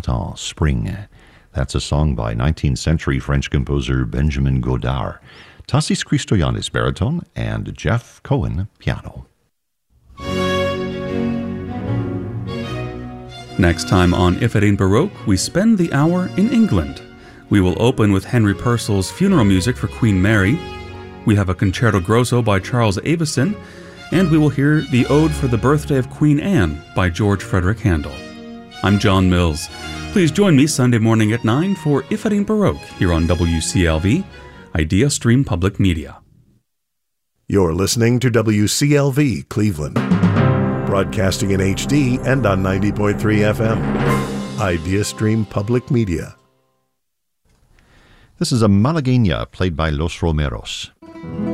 Printemps, Spring. That's a song by 19th century French composer Benjamin Godard. Tassis Christoyannis, baritone, and Jeff Cohen, piano. Next time on If It Ain't Baroque, we spend the hour in England. We will open with Henry Purcell's funeral music for Queen Mary. We have a concerto grosso by Charles Avison, and we will hear the Ode for the Birthday of Queen Anne by George Frederick Handel. I'm John Mills. Please join me Sunday morning at 9 for If It Ain't Baroque here on WCLV, Idea Stream Public Media. You're listening to WCLV Cleveland, broadcasting in HD and on 90.3 FM. Idea Stream Public Media. This is a Malagueña played by Los Romeros.